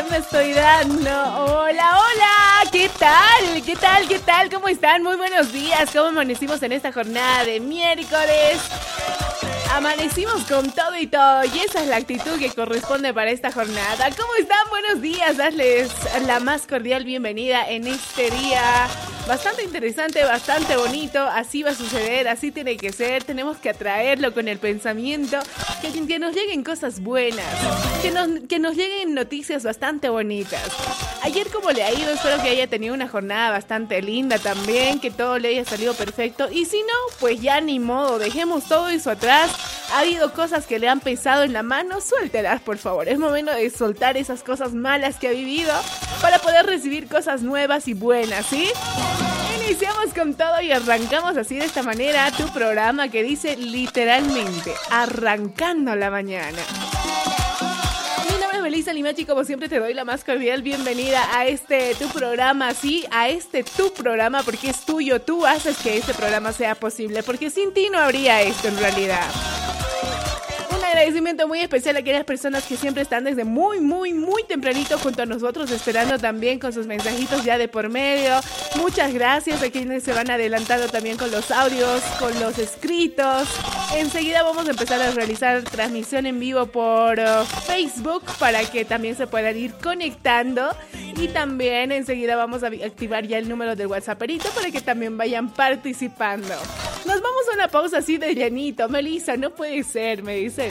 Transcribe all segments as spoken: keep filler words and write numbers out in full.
me estoy dando. Hola, hola, ¿qué tal? ¿Qué tal? ¿Qué tal? ¿Cómo están? Muy buenos días. ¿Cómo amanecimos en esta jornada de miércoles? Amanecimos con todo y todo, y esa es la actitud que corresponde para esta jornada. ¿Cómo están? Buenos días, darles la más cordial bienvenida en este día bastante interesante, bastante bonito. Así va a suceder, así tiene que ser. Tenemos que atraerlo con el pensamiento, que, que nos lleguen cosas buenas, que nos, que nos lleguen noticias bastante bonitas. Ayer, ¿cómo le ha ido? Espero que haya tenido una jornada bastante linda también, que todo le haya salido perfecto. Y si no, pues ya ni modo, dejemos todo eso atrás. Ha habido cosas que le han pesado en la mano, suéltelas, por favor. Es momento de soltar esas cosas malas que ha vivido para poder recibir cosas nuevas y buenas, ¿sí? Iniciamos con todo y arrancamos así de esta manera tu programa que dice literalmente arrancando la mañana. Mi nombre es Melissa Limachi, como siempre te doy la más cordial bienvenida a este tu programa, sí, a este tu programa, porque es tuyo, tú haces que este programa sea posible, porque sin ti no habría esto en realidad. Un agradecimiento muy especial a aquellas personas que siempre están desde muy, muy, muy tempranito junto a nosotros, esperando también con sus mensajitos ya de por medio. Muchas gracias a quienes se van adelantando también con los audios, con los escritos. Enseguida vamos a empezar a realizar transmisión en vivo por uh, Facebook para que también se puedan ir conectando. Y también enseguida vamos a activar ya el número del WhatsApperito para que también vayan participando. Nos vamos a una pausa así de llenito. Melissa, no puede ser, me dicen.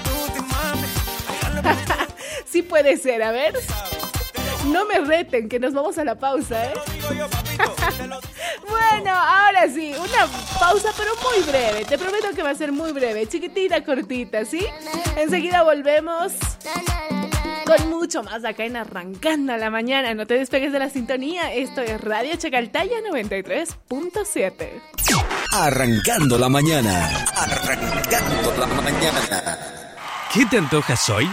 Sí puede ser, a ver. No me reten, que nos vamos a la pausa, ¿eh? Bueno, ahora sí, una pausa pero muy breve. Te prometo que va a ser muy breve, chiquitita, cortita, ¿sí? Enseguida volvemos con mucho más acá en Arrancando a la Mañana. No te despegues de la sintonía. Esto es Radio Chacaltaya noventa y tres punto siete. Arrancando la mañana. Arrancando la mañana. ¿Qué te antojas hoy?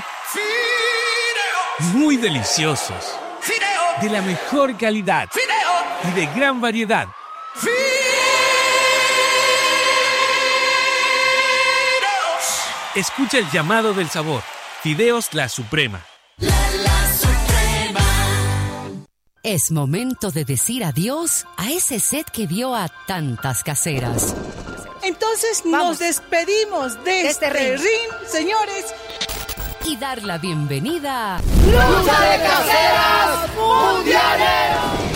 Muy deliciosos. De la mejor calidad. Y de gran variedad. Escucha el llamado del sabor. Fideos La Suprema. La, la Suprema. Es momento de decir adiós a ese set que vio a tantas caseras. Entonces Vamos. nos despedimos de, de este, este ring. ring, señores. Y dar la bienvenida a ¡Lucha de Caseras Mundiales!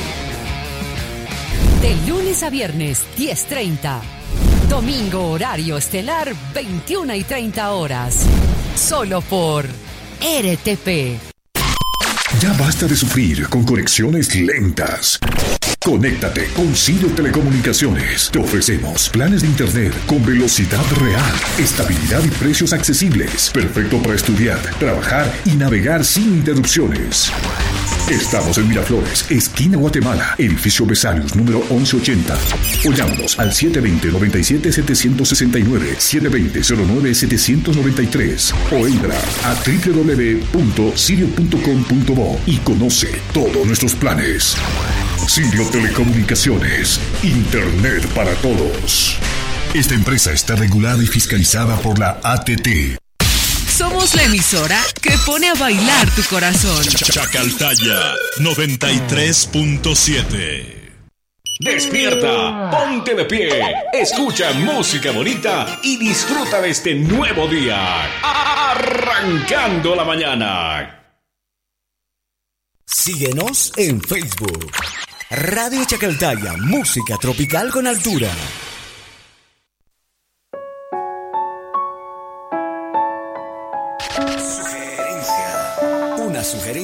De lunes a viernes, diez treinta. Domingo, horario estelar, veintiuna y treinta horas. Solo por R T P. Ya basta de sufrir con conexiones lentas. Conéctate con Sirio Telecomunicaciones. Te ofrecemos planes de internet con velocidad real, estabilidad y precios accesibles. Perfecto para estudiar, trabajar y navegar sin interrupciones. Estamos en Miraflores, esquina Guatemala, edificio Besarios, número once ochenta. O llámanos al siete dos cero, nueve siete, siete seis nueve, siete dos cero, cero nueve, siete nueve tres. O entra a doble u doble u doble u punto sirio punto com punto bo y conoce todos nuestros planes. Sirio Telecomunicaciones, Internet para todos. Esta empresa está regulada y fiscalizada por la A T T. Somos la emisora que pone a bailar tu corazón. Chacaltaya noventa y tres punto siete. Despierta, ponte de pie, escucha música bonita y disfruta de este nuevo día. Arrancando la mañana. Síguenos en Facebook. Radio Chacaltaya, música tropical con altura. Sugerencia. Una sugerencia.